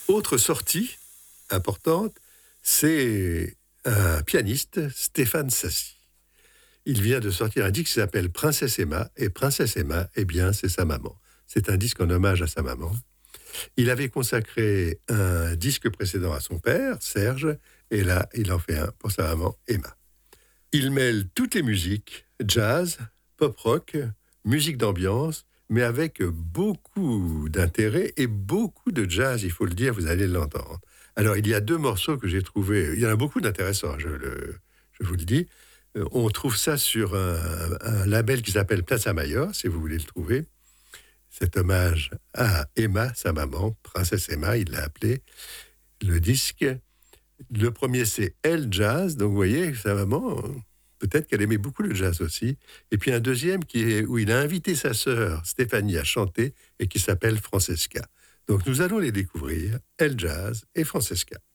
Autre sortie importante, c'est un pianiste, Stéphane Sassy. Il vient de sortir un disque qui s'appelle Princesse Emma, et Princesse Emma, eh bien, c'est sa maman. C'est un disque en hommage à sa maman. Il avait consacré un disque précédent à son père, Serge, et là, il en fait un pour sa maman, Emma. Il mêle toutes les musiques, jazz, pop-rock, musique d'ambiance, mais avec beaucoup d'intérêt et beaucoup de jazz, il faut le dire, vous allez l'entendre. Alors, il y a deux morceaux que j'ai trouvés, il y en a beaucoup d'intéressants, je vous le dis. On trouve ça sur un label qui s'appelle Plaza Mayor, si vous voulez le trouver. Cet hommage à Emma, sa maman, Princesse Emma, il l'a appelé. Le disque, le premier, c'est Elle Jazz. Donc, vous voyez, sa maman, peut-être qu'elle aimait beaucoup le jazz aussi. Et puis, un deuxième où il a invité sa sœur, Stéphanie, à chanter et qui s'appelle Francesca. Donc, nous allons les découvrir, Elle Jazz et Francesca.